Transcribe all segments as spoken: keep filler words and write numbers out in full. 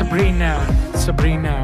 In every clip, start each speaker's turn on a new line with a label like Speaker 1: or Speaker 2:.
Speaker 1: Sabrina, Sabrina.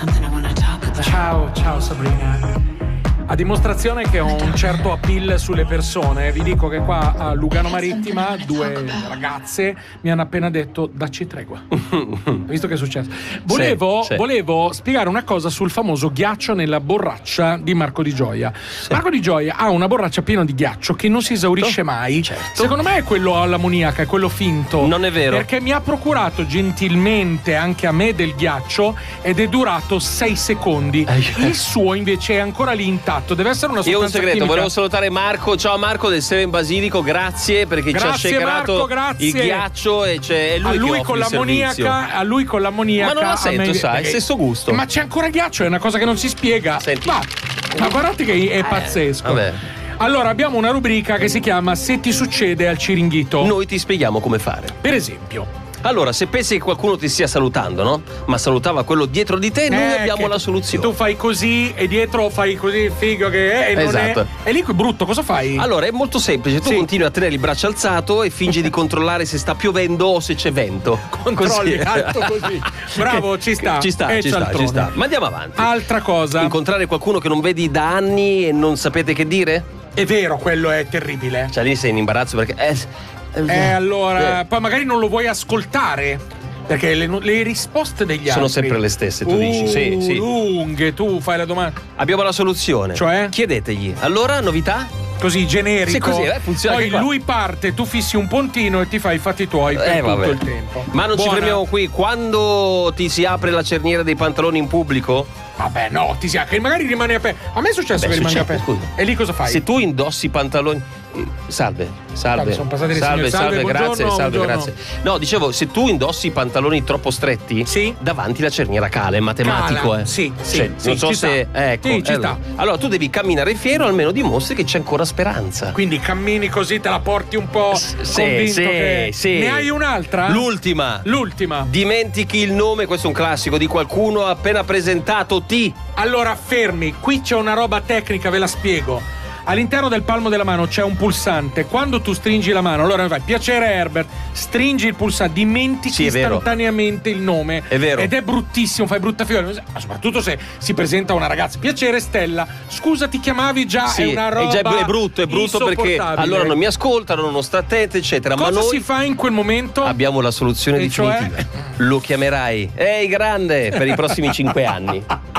Speaker 1: Ciao, ciao Sabrina. A dimostrazione che ho un certo appeal sulle persone, vi dico che qua a Lugano Marittima due ragazze mi hanno appena detto dacci tregua. Visto che è successo. Volevo, sì, sì. volevo spiegare una cosa sul famoso ghiaccio nella borraccia di Marco Di Gioia. Sì. Marco Di Gioia ha una borraccia piena di ghiaccio che non si esaurisce mai. Certo. Secondo me è quello all'ammoniaca, è quello finto.
Speaker 2: Non è vero.
Speaker 1: Perché mi ha procurato gentilmente anche a me del ghiaccio ed è durato sei secondi. Il suo invece è ancora lì intatto. Deve essere una sostanza
Speaker 2: Io ho un segreto,
Speaker 1: chimica.
Speaker 2: volevo salutare Marco. Ciao Marco del Seven Basilico, grazie perché
Speaker 1: grazie,
Speaker 2: ci ha shakerato
Speaker 1: Marco,
Speaker 2: il ghiaccio e c'è è lui,
Speaker 1: a lui
Speaker 2: che
Speaker 1: con
Speaker 2: offre
Speaker 1: l'ammoniaca, a lui con l'ammoniaca.
Speaker 2: Ma non la sento,
Speaker 1: me...
Speaker 2: sai,
Speaker 1: eh,
Speaker 2: stesso gusto.
Speaker 1: Ma c'è ancora ghiaccio, è una cosa che non si spiega.
Speaker 2: Senti.
Speaker 1: Ma, ma guardate che è
Speaker 2: eh,
Speaker 1: pazzesco.
Speaker 2: Vabbè.
Speaker 1: Allora abbiamo una rubrica che si chiama Se ti succede al Ciringhito.
Speaker 2: Noi ti spieghiamo come fare.
Speaker 1: Per esempio,
Speaker 2: allora, se pensi che qualcuno ti stia salutando, no? Ma salutava quello dietro di te, noi
Speaker 1: eh,
Speaker 2: abbiamo la soluzione.
Speaker 1: Tu fai così e dietro fai così, figo che è. E non
Speaker 2: esatto.
Speaker 1: È, e lì è brutto, cosa fai?
Speaker 2: Allora, è molto semplice. Tu sì. continui a tenere il braccio alzato e fingi di controllare se sta piovendo o se c'è vento.
Speaker 1: Controlli, alto così. Bravo, ci sta.
Speaker 2: Ci sta, ci sta, ci sta. Ma andiamo avanti.
Speaker 1: Altra cosa.
Speaker 2: Incontrare qualcuno che non vedi da anni e non sapete che dire?
Speaker 1: È vero, quello è terribile.
Speaker 2: Cioè lì sei in imbarazzo perché... Eh,
Speaker 1: eh allora, eh. poi magari non lo vuoi ascoltare. Perché le, le risposte degli
Speaker 2: sono
Speaker 1: altri
Speaker 2: sono sempre le stesse, tu
Speaker 1: uh,
Speaker 2: dici. Sì, sì.
Speaker 1: Lunghe, tu fai la domanda.
Speaker 2: Abbiamo la soluzione.
Speaker 1: Cioè?
Speaker 2: Chiedetegli. Allora, novità?
Speaker 1: Così generico.
Speaker 2: Sì, così, eh, funziona.
Speaker 1: Poi lui parte, tu fissi un pontino e ti fai i fatti tuoi per
Speaker 2: eh,
Speaker 1: tutto
Speaker 2: vabbè.
Speaker 1: il tempo.
Speaker 2: Ma non
Speaker 1: Buona.
Speaker 2: Ci fermiamo qui. Quando ti si apre la cerniera dei pantaloni in pubblico?
Speaker 1: Vabbè, no, ti si apre, che magari rimane aperto. A me è successo
Speaker 2: Vabbè,
Speaker 1: che rimane
Speaker 2: succede,
Speaker 1: aperto.
Speaker 2: scusa.
Speaker 1: E lì cosa fai?
Speaker 2: Se tu indossi i pantaloni. Salve, salve.
Speaker 1: Sono passati le
Speaker 2: salve,
Speaker 1: salve,
Speaker 2: salve,
Speaker 1: buongiorno,
Speaker 2: grazie, salve,
Speaker 1: buongiorno.
Speaker 2: grazie. No, dicevo, se tu indossi i pantaloni troppo stretti,
Speaker 1: sì?
Speaker 2: davanti la cerniera cala, è matematico,
Speaker 1: cala.
Speaker 2: eh.
Speaker 1: Sì, sì,
Speaker 2: cioè,
Speaker 1: sì,
Speaker 2: non so
Speaker 1: ci
Speaker 2: se.
Speaker 1: sta.
Speaker 2: Ecco,
Speaker 1: sì, ci
Speaker 2: allora.
Speaker 1: sta.
Speaker 2: Allora tu devi camminare fiero, almeno dimostri che c'è ancora speranza.
Speaker 1: Quindi cammini così, te la porti un po'.
Speaker 2: S-
Speaker 1: convinto
Speaker 2: sì,
Speaker 1: che...
Speaker 2: sì.
Speaker 1: Ne hai un'altra?
Speaker 2: L'ultima.
Speaker 1: L'ultima.
Speaker 2: Dimentichi il nome, questo è un classico, di qualcuno appena presentato ti.
Speaker 1: Allora fermi, qui c'è una roba tecnica, ve la spiego. All'interno del palmo della mano c'è un pulsante. Quando tu stringi la mano, allora fai piacere Herbert, stringi il pulsante, dimentichi
Speaker 2: sì,
Speaker 1: istantaneamente il nome.
Speaker 2: È vero.
Speaker 1: Ed è bruttissimo, fai brutta figura. Ma soprattutto se si presenta una ragazza. Piacere Stella. Scusa, ti chiamavi già?
Speaker 2: Sì,
Speaker 1: è una roba.
Speaker 2: È, già, è brutto, è brutto perché allora non mi ascoltano, non sta attento, eccetera.
Speaker 1: Cosa
Speaker 2: ma noi
Speaker 1: si fa in quel momento?
Speaker 2: Abbiamo la soluzione
Speaker 1: e
Speaker 2: definitiva.
Speaker 1: Cioè?
Speaker 2: Lo chiamerai Ehi grande per i prossimi cinque anni.